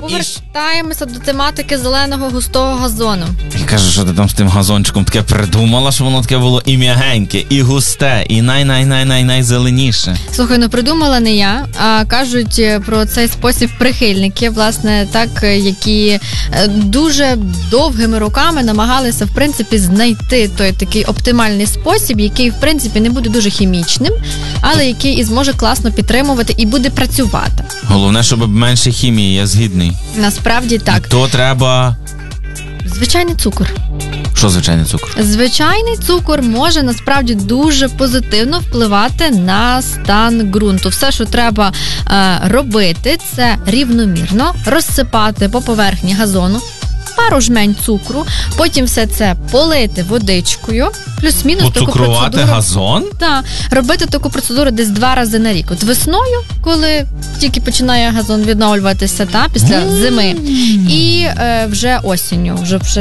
Повертаємося до тематики зеленого густого газону. Я кажу, що ти там з тим газончиком таке придумала, що воно таке було і м'ягеньке, і густе, і найзеленіше. Слухай, ну придумала не я, а кажуть про цей спосіб прихильники, власне, так, які дуже довгими роками намагалися, в принципі, знайти той такий оптимальний спосіб, який, в принципі, не буде дуже хімічним, але який і зможе класно підтримувати і буде працювати. Головне, щоб менше хімії, я згідний. Насправді так. І то треба... Звичайний цукор. Що звичайний цукор? Звичайний цукор може насправді дуже позитивно впливати на стан ґрунту. Все, що треба робити, це рівномірно розсипати по поверхні газону пару жмень цукру, потім все це полити водичкою, плюс-мінус таку процедуру. Поцукрувати газон? Так, робити таку процедуру десь 2 рази на рік. От весною, коли тільки починає газон відновлюватися, після зими, і вже осінню, вже